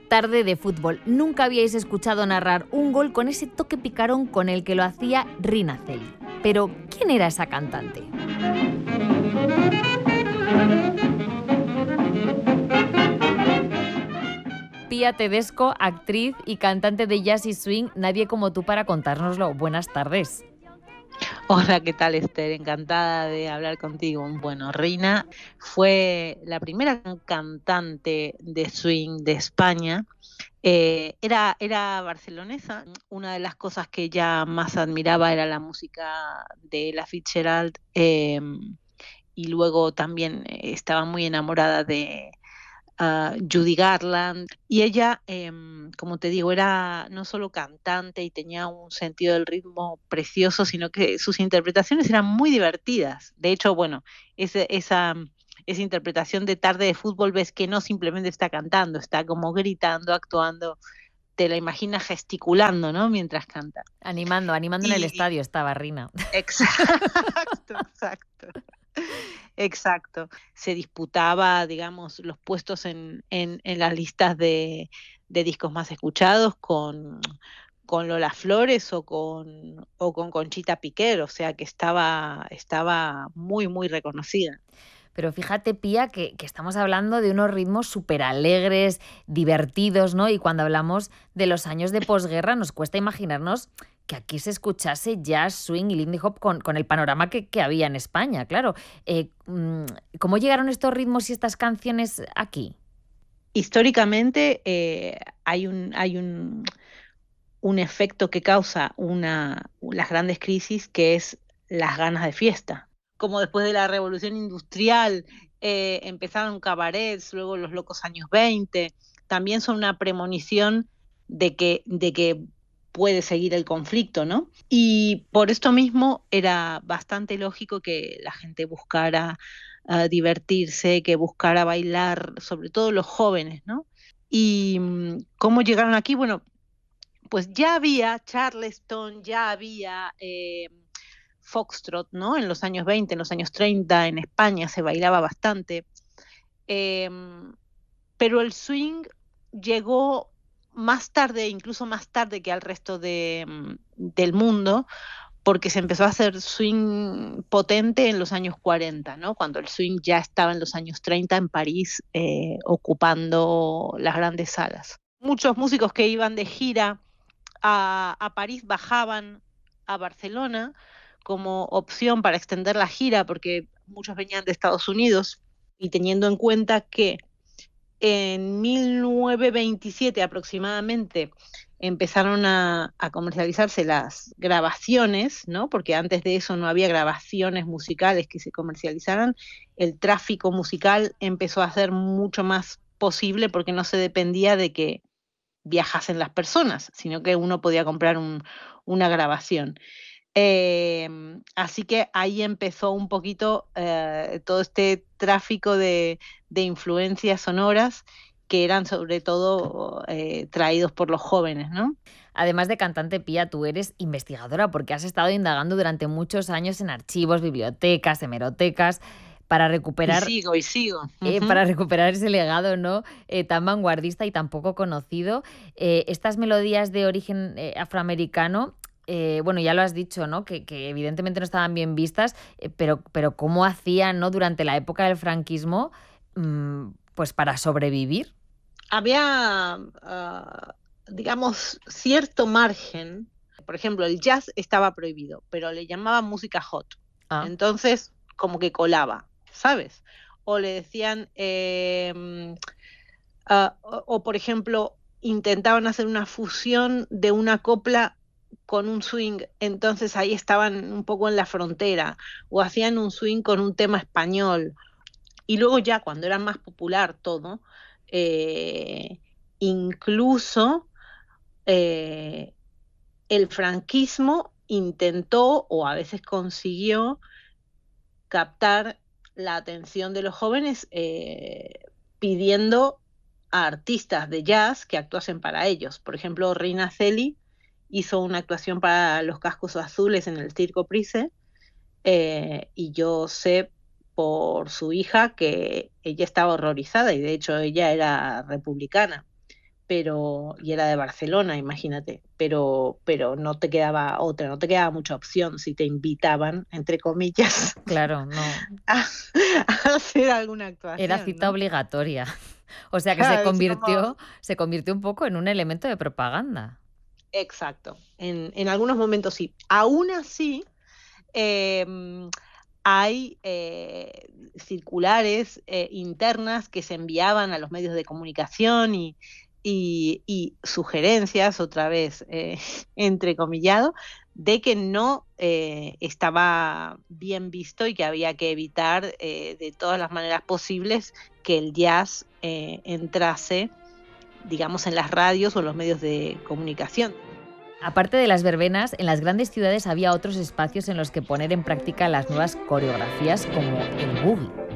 Tarde de fútbol. Nunca habíais escuchado narrar un gol con ese toque picarón con el que lo hacía Rina Zeli. Pero, ¿quién era esa cantante? Pía Tedesco, actriz y cantante de jazz y swing, nadie como tú para contárnoslo. Buenas tardes. Hola, ¿qué tal, Esther? Encantada de hablar contigo. Bueno, Rina fue la primera cantante de swing de España. Era barcelonesa. Una de las cosas que ella más admiraba era la música de Ella Fitzgerald, y luego también estaba muy enamorada de Judy Garland, y ella, como te digo, era no solo cantante y tenía un sentido del ritmo precioso, sino que sus interpretaciones eran muy divertidas. De hecho, bueno, esa interpretación de Tarde de fútbol, ves que no simplemente está cantando, está como gritando, actuando, te la imaginas gesticulando, ¿no? Mientras canta. Animando en el estadio estaba Rina. Exacto. Exacto. Se disputaba, digamos, los puestos en las listas de discos más escuchados con Lola Flores o con Conchita Piquer, o sea que estaba muy, muy reconocida. Pero fíjate, Pía, que estamos hablando de unos ritmos súper alegres, divertidos, ¿no? Y cuando hablamos de los años de posguerra nos cuesta imaginarnos que aquí se escuchase jazz, swing y lindy hop con el panorama que había en España, claro. ¿Cómo llegaron estos ritmos y estas canciones aquí? Históricamente hay un efecto que causa las grandes crisis, que es las ganas de fiesta. Como después de la Revolución Industrial empezaron cabarets, luego los locos años 20, también son una premonición de que puede seguir el conflicto, ¿no? Y por esto mismo era bastante lógico que la gente buscara divertirse, que buscara bailar, sobre todo los jóvenes, ¿no? ¿Y cómo llegaron aquí? Bueno, pues ya había Charleston, ya había Foxtrot, ¿no? En los años 20, en los años 30, en España se bailaba bastante. Eh, pero el swing llegó más tarde, incluso más tarde que al resto del mundo, porque se empezó a hacer swing potente en los años 40, ¿no? Cuando el swing ya estaba en los años 30 en París, ocupando las grandes salas. Muchos músicos que iban de gira a París bajaban a Barcelona como opción para extender la gira, porque muchos venían de Estados Unidos, y teniendo en cuenta que en 1927 aproximadamente empezaron a comercializarse las grabaciones, ¿no? Porque antes de eso no había grabaciones musicales que se comercializaran. El tráfico musical empezó a ser mucho más posible porque no se dependía de que viajasen las personas, sino que uno podía comprar una grabación. Así que ahí empezó un poquito todo este tráfico de influencias sonoras que eran sobre todo traídos por los jóvenes, ¿no? Además de cantante, Pía, tú eres investigadora porque has estado indagando durante muchos años en archivos, bibliotecas, hemerotecas, para recuperar Y sigo. para recuperar ese legado, ¿no? Tan vanguardista y tan poco conocido. Estas melodías de origen afroamericano, bueno, ya lo has dicho, ¿no? Que evidentemente no estaban bien vistas, pero ¿cómo hacían, ¿no? Durante la época del franquismo, pues para sobrevivir? Había, digamos, cierto margen. Por ejemplo, el jazz estaba prohibido, pero le llamaban música hot. Ah. Entonces, como que colaba, ¿sabes? O le decían, o por ejemplo, intentaban hacer una fusión de una copla con un swing, entonces ahí estaban un poco en la frontera, o hacían un swing con un tema español. Y luego ya cuando era más popular todo, eh, incluso eh, el franquismo intentó o a veces consiguió captar la atención de los jóvenes, pidiendo a artistas de jazz que actuasen para ellos. Por ejemplo, Rina Zeli hizo una actuación para Los Cascos Azules en el Circo Price, y yo sé por su hija que ella estaba horrorizada, y de hecho ella era republicana, y era de Barcelona, imagínate, pero no te quedaba otra, no te quedaba mucha opción si te invitaban, entre comillas, Claro, no. a, a hacer alguna Era actuación, cita ¿no? obligatoria. O sea que Claro, es como, se convirtió un poco en un elemento de propaganda. exacto, en algunos momentos sí. Aún así, eh, hay circulares internas que se enviaban a los medios de comunicación y sugerencias, otra vez entrecomillado, de que no estaba bien visto y que había que evitar de todas las maneras posibles que el jazz entrase, digamos, en las radios o en los medios de comunicación. Aparte de las verbenas, en las grandes ciudades había otros espacios en los que poner en práctica las nuevas coreografías como el boogie.